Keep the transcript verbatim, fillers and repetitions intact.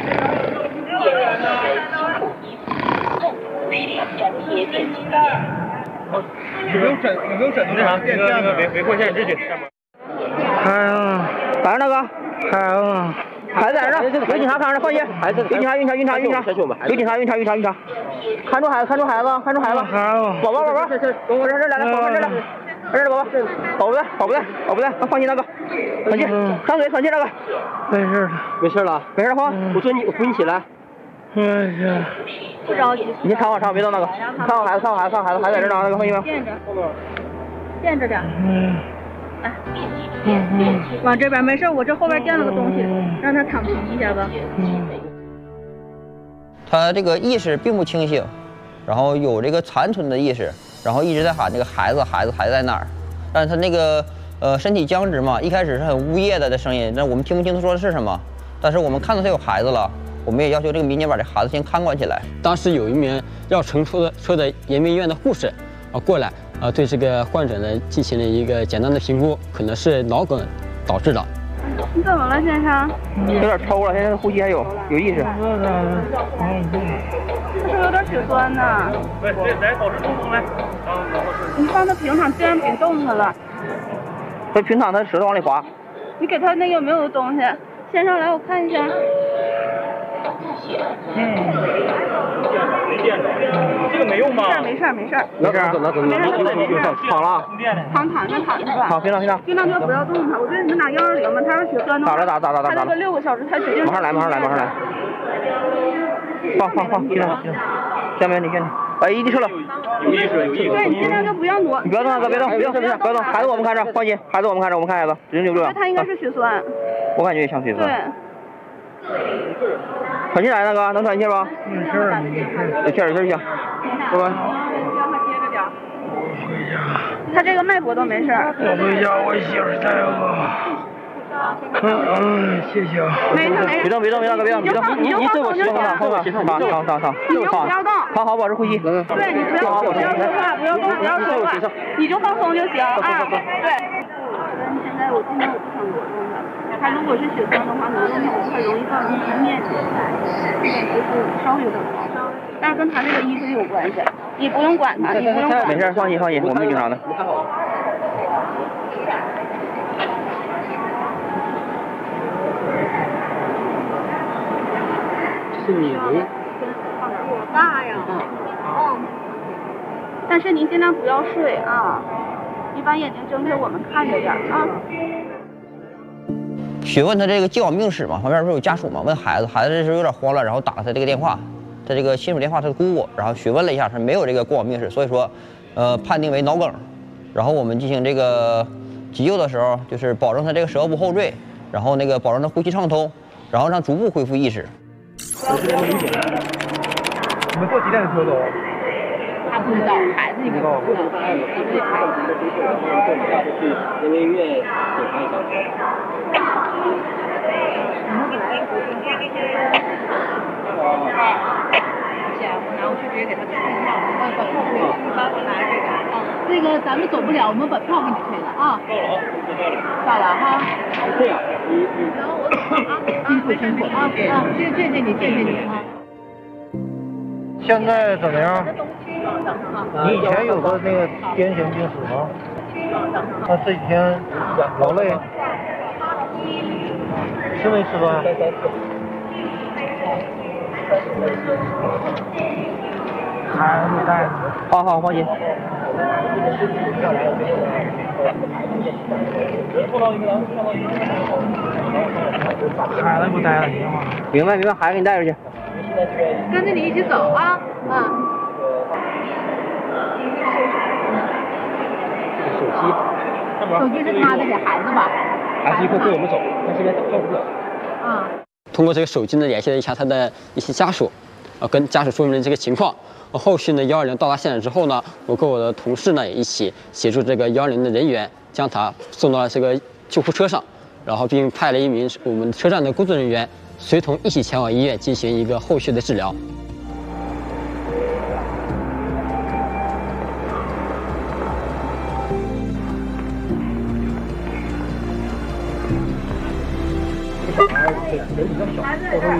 有没有诊？有没有诊断？那个那个维维护一下你秩序。 哎呀，反正那个，哎呀。 孩子在这儿，有警察看着，放心。孩子，有警察，有警察，有警察，有警察，有警察，有警察，有警察，有警察。看住孩子，看住孩子，看住孩子。宝宝，宝宝，这这，我这这来来，宝宝这来，这是宝宝，宝不在，宝不在，宝不在，放心那个，放心，上嘴，放心那个。没事了，没事了，没事哈。我说你，我扶你起来。哎呀，不着急。你先躺好，躺好，别动那个。看好孩子，看好孩子，看好孩子，孩子在这呢，那个放心吗？垫着，垫着点。嗯。 来，嗯嗯，往这边没事，我这后边垫了个东西，让他躺平一下吧。嗯。他这个意识并不清醒，然后有这个残存的意识，然后一直在喊这个孩子，孩子，孩子在哪儿？但是他那个呃身体僵直嘛，一开始是很呜咽的的声音，那我们听不清他说的是什么。但是我们看到他有孩子了，我们也要求这个民警把这孩子先看管起来。当时有一名要乘车的车的延边医院的护士啊过来。 啊，对这个患者呢进行了一个简单的评估，可能是脑梗导致的。你怎么了，先生？有点抽了，现在呼吸还有有意识。是有点血栓呢。来来来，保持中风来。你放他平躺，尽量别动他了。他平躺，他舌头往里滑。你给他那个有没有东西？先生，来我看一下。嗯。 这个没用吧？ 没事没事没事没事。那怎么没事没事。躺了。躺躺着躺着吧。好，平躺平躺。平躺就不要动它。我觉得你们打幺二零吧，他要血栓的话。打了打打打打打。他这个六个小时才决定。马上来马上来马上来。放放放，平躺平躺。下面你先。把 A E D 撤了。有意识有意识。对，你现在就不要挪。你不要动那个，别动，别动，不要动。孩子我们看着，放心，孩子我们看着，我们看孩子，指定留住。他应该是血栓。我感觉也像血栓。对。 喘气来那个，能喘气吧？没事儿，没事儿，有气儿有气儿行，拜拜。让他接着点。我回家。他这个脉搏都没事儿。我回家，我媳妇带我。嗯嗯，谢谢啊。没事没事。别动别动别动别动别动，你你对我放放放放放放放放，你就不要动，躺好保持呼吸。对，你不要不要说话，不要动不要说话，你就放松就行啊。对。现在我今天我不想挪动他。 他如果是血栓的话，挪动它很容易造成颜面结块，就是稍微有点高，但是跟他这个医生有关系，你不用管他，你不用管。没事，放心放心，我们警察的。是你们？多大呀？哦。但是您尽量不要睡啊，你把眼睛睁开，我们看着点啊。 询问他这个既往病史嘛，旁边不是有家属嘛？问孩子，孩子这时候有点慌了，然后打了他这个电话，他这个亲属电话他的姑姑，然后询问了一下，他没有这个过往病史，所以说，呃，判定为脑梗。然后我们进行这个急救的时候，就是保证他这个舌部后坠，然后那个保证他呼吸畅通，然后让逐步恢复意识。你们坐几点的车走？他不知道，孩子应该不知道。因为孩子的需求，然后更加的去人民医院检查一下。 然后去直接给他退票，把把票退了，把我拿这个啊，那个咱们走不了，我们把票给你退了啊。到了，到了哈。这样，你你。然后我走啊，辛苦辛苦啊啊，谢谢谢你谢谢你啊。现在怎么样？你以前有过那个癫痫病史吗？他这几天劳累，吃没吃饭？孩子带着。好好放心。孩子不带了行吗？明白明白，孩子给你带出去。跟着你一起走啊啊！手机，手机是他的，给孩子吧。孩子一会跟我们走，他现在照顾不了。啊。通过这个手机呢，联系了一下他的一些家属，呃，跟家属说明了这个情况。后续呢，幺二零到达现场之后呢，我跟我的同事呢也一起协助这个幺二零的人员，将他送到了这个救护车上，然后并派了一名我们车站的工作人员随同一起前往医院进行一个后续的治疗。小孩人比较小，